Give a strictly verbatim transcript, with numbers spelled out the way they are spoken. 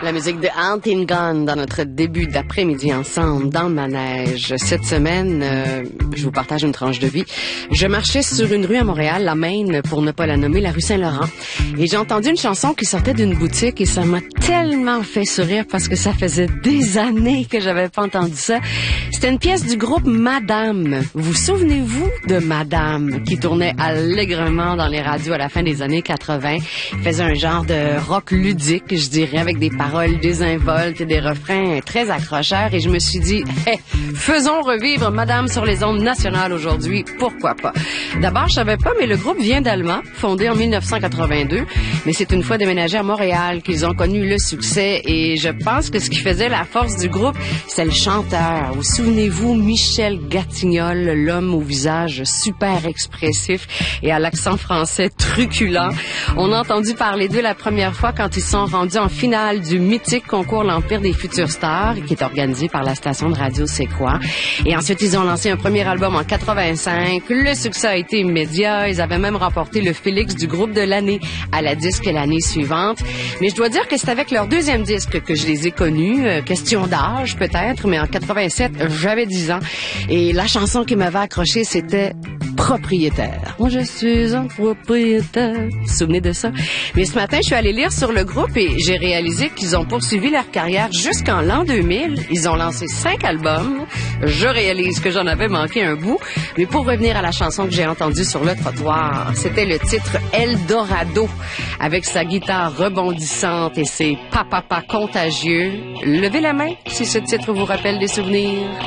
La musique de Hunting Gun dans notre début d'après-midi ensemble dans le manège. Cette semaine, euh, je vous partage une tranche de vie. Je marchais sur une rue à Montréal, la Maine, pour ne pas la nommer, la rue Saint-Laurent. Et j'ai entendu une chanson qui sortait d'une boutique et ça m'a tellement fait sourire parce que ça faisait des années que j'avais pas entendu ça. C'était une pièce du groupe Madame. Vous souvenez-vous de Madame qui tournait allègrement dans les radios à la fin des années quatre-vingt? Il faisait un genre de rock ludique, je dirais, avec des paroles désinvoltes et des refrains très accrocheurs. Et je me suis dit, hey, faisons revivre Madame sur les ondes nationales aujourd'hui. Pourquoi pas? D'abord, je savais pas, mais le groupe vient d'Allemand, fondé en mille neuf cent quatre-vingt-deux. Mais c'est une fois déménagé à Montréal qu'ils ont connu le succès. Et je pense que ce qui faisait la force du groupe, c'est le chanteur. Vous souvenez-vous, Michel Gatignol, l'homme au visage super expressif et à l'accent français truculent. On a entendu parler d'eux la première fois quand ils sont rendus en finale du mythique concours L'Empire des futures stars, qui est organisé par la station de radio C'est quoi. Et ensuite, ils ont lancé un premier album en quatre-vingt-cinq. Le succès a été immédiat. Ils avaient même remporté le Félix du groupe de l'année à la disque l'année suivante. Mais je dois dire que c'est avec leur deuxième disque que je les ai connus. Euh, question d'âge, peut-être, mais en quatre-vingt-sept, j'avais dix ans. Et la chanson qui m'avait accroché, c'était Propriétaire. Moi, je suis un propriétaire. Vous vous souvenez de ça? Mais ce matin, je suis allée lire sur le groupe et j'ai réalisé qu'ils ont poursuivi leur carrière jusqu'en l'an deux mille. Ils ont lancé cinq albums. Je réalise que j'en avais manqué un bout. Mais pour revenir à la chanson que j'ai entendue sur le trottoir, c'était le titre Eldorado, avec sa guitare rebondissante et ses pa-pa-pa contagieux. Levez la main si ce titre vous rappelle des souvenirs.